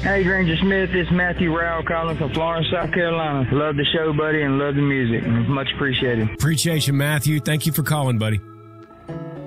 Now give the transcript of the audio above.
Hey, Granger Smith, it's Matthew Rowell calling from Florence, South Carolina. Love the show, buddy, and love the music. Much appreciated. Appreciate you, Matthew. Thank you for calling, buddy.